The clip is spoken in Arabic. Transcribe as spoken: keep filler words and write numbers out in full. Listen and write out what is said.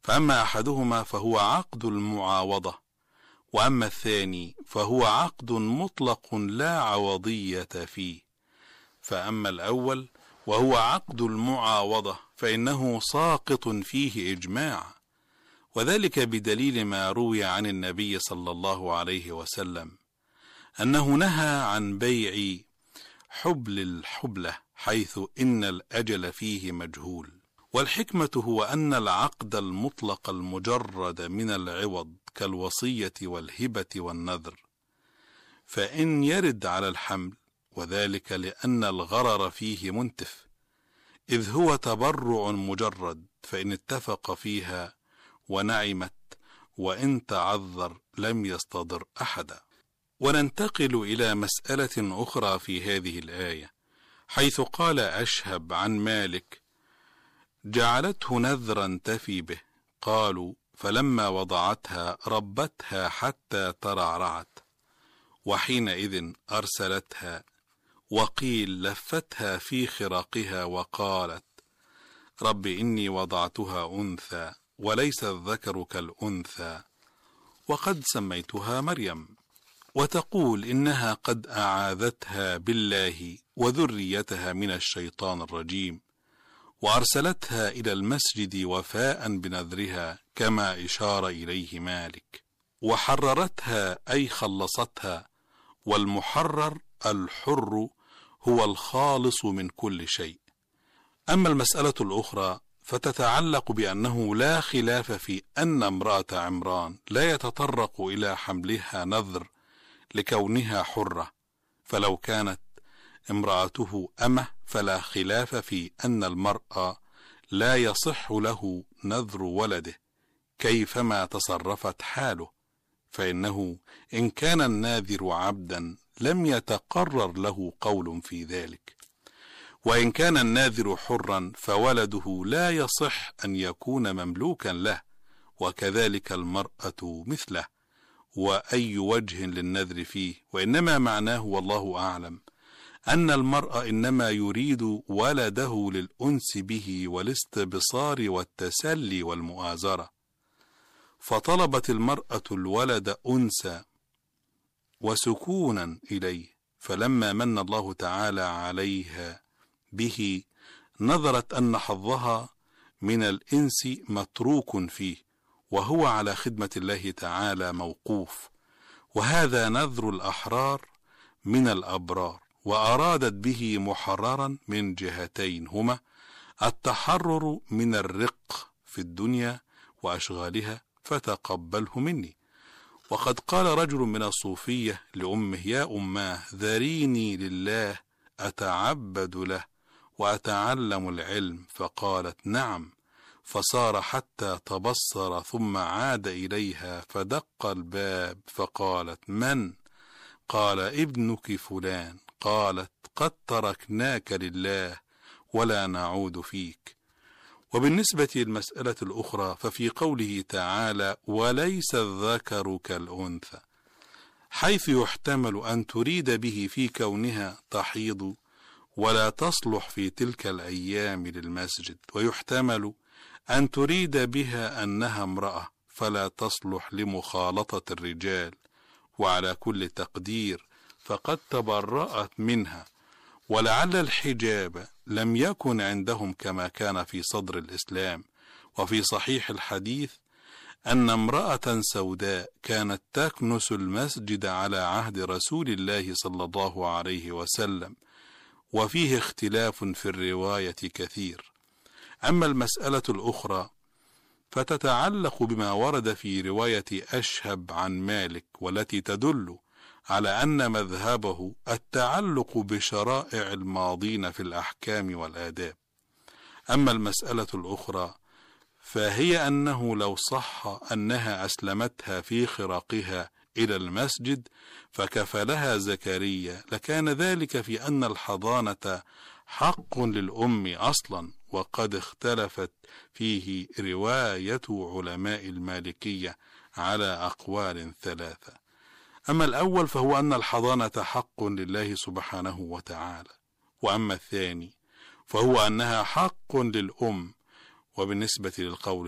فأما أحدهما فهو عقد المعاوضة، وأما الثاني فهو عقد مطلق لا عوضية فيه. فأما الأول وهو عقد المعاوضة فإنه ساقط فيه إجماع، وذلك بدليل ما روي عن النبي صلى الله عليه وسلم أنه نهى عن بيع حبل الحبلة حيث إن الأجل فيه مجهول. والحكمة هو أن العقد المطلق المجرد من العوض كالوصية والهبة والنذر، فإن يرد على الحمل، وذلك لأن الغرر فيه منتف، إذ هو تبرع مجرد، فإن اتفق فيها ونعمت، وإن تعذر لم يستضر أحدا. وننتقل إلى مسألة أخرى في هذه الآية، حيث قال أشهب عن مالك: جعلته نذرا تفي به. قالوا: فلما وضعتها ربتها حتى ترعرعت، وحينئذ أرسلتها. وقيل لفتها في خرقها وقالت: رب إني وضعتها أنثى وليس الذكر كالأنثى وقد سميتها مريم. وتقول إنها قد أعاذتها بالله وذريتها من الشيطان الرجيم، وأرسلتها إلى المسجد وفاء بنذرها كما إشار إليه مالك. وحررتها أي خلصتها، والمحرر الحر هو الخالص من كل شيء. أما المسألة الأخرى فتتعلق بأنه لا خلاف في أن امرأة عمران لا يتطرق إلى حملها نذر لكونها حرة، فلو كانت امرأته أمة فلا خلاف في أن المرأة لا يصح له نذر ولده كيفما تصرفت حاله، فإنه إن كان الناذر عبدا لم يتقرر له قول في ذلك، وإن كان الناذر حرا فولده لا يصح أن يكون مملوكا له، وكذلك المرأة مثله. وأي وجه للنذر فيه، وإنما معناه والله أعلم أن المرأة إنما يريد ولده للأنس به والاستبصار والتسلي والمؤازرة، فطلبت المرأة الولد أنسا وسكونا إليه، فلما من الله تعالى عليها به نظرت أن حظها من الإنس متروك فيه، وهو على خدمة الله تعالى موقوف، وهذا نذر الأحرار من الأبرار، وأرادت به محررا من جهتين، هما التحرر من الرق في الدنيا وأشغالها، فتقبله مني. وقد قال رجل من الصوفية لأمه: يا أماه ذريني لله أتعبد له وأتعلم العلم، فقالت: نعم. فصار حتى تبصر، ثم عاد إليها فدق الباب فقالت: من؟ قال: ابنك فلان. قالت: قد تركناك لله ولا نعود فيك. وبالنسبة للمسألة الأخرى ففي قوله تعالى: وليس الذكر كالأنثى، حيث يحتمل أن تريد به في كونها تحيض ولا تصلح في تلك الأيام للمسجد، ويحتمل أن تريد بها أنها امرأة فلا تصلح لمخالطة الرجال، وعلى كل تقدير فقد تبرأت منها، ولعل الحجاب لم يكن عندهم كما كان في صدر الإسلام. وفي صحيح الحديث أن امرأة سوداء كانت تكنس المسجد على عهد رسول الله صلى الله عليه وسلم، وفيه اختلاف في الرواية كثير. أما المسألة الأخرى فتتعلق بما ورد في رواية أشهب عن مالك، والتي تدل على أن مذهبه التعلق بشرائع الماضين في الأحكام والآداب. أما المسألة الأخرى فهي أنه لو صح أنها أسلمتها في خرقها إلى المسجد فكفلها زكريا، لكان ذلك في أن الحضانة حق للأم أصلا، وقد اختلفت فيه رواية علماء المالكية على أقوال ثلاثة. أما الأول فهو أن الحضانة حق لله سبحانه وتعالى، وأما الثاني فهو أنها حق للأم. وبالنسبة للقول